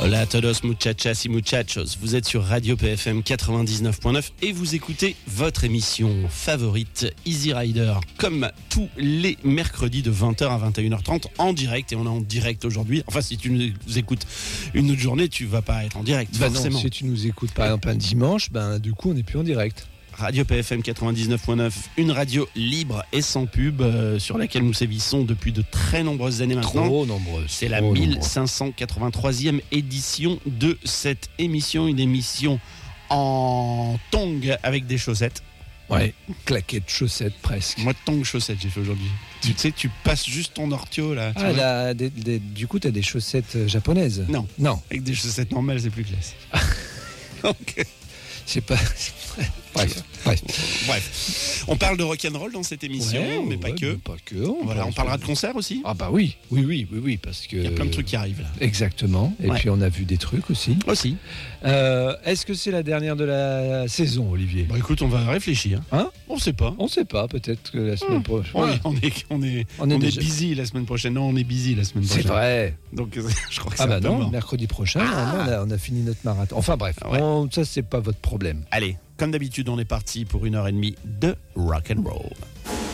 Hola a todos muchachas y muchachos, vous êtes sur Radio PFM 99.9 et vous écoutez votre émission favorite Easy Rider, comme tous les mercredis de 20h à 21h30 en direct, et on est en direct aujourd'hui. Enfin, si tu nous écoutes une autre journée, tu vas pas être en direct, forcément. Non, si tu nous écoutes par exemple un dimanche, du coup on n'est plus en direct. Radio PFM 99.9, une radio libre et sans pub sur laquelle nous sévissons depuis de très nombreuses années maintenant. Trop nombreuses. C'est la 1583e édition de cette émission, une émission en tongs avec des chaussettes. Ouais, claquettes, chaussettes presque. Moi, tongs chaussettes j'ai fait aujourd'hui. Tu sais, tu passes juste ton orthio là. Du coup, t'as des chaussettes japonaises. Non. Avec des chaussettes normales, c'est plus classe. Donc, je sais pas. Bref. On parle de rock'n'roll dans cette émission, mais pas que. Voilà, on parlera de concerts aussi. Ah bah oui, parce que... Il y a plein de trucs qui arrivent là. Exactement, et puis on a vu des trucs aussi. Est-ce que c'est la dernière de la saison, Olivier ? Bah écoute, on va réfléchir. On sait pas. On sait pas, peut-être que la semaine prochaine... On est busy la semaine prochaine. Non, on est busy la semaine prochaine. C'est vrai. Donc je crois que c'est un peu mort. Mercredi prochain, on a fini notre marathon. Enfin bref, ça c'est pas votre problème. Allez, comme d'habitude, on est parti pour 1h30 de rock'n'roll.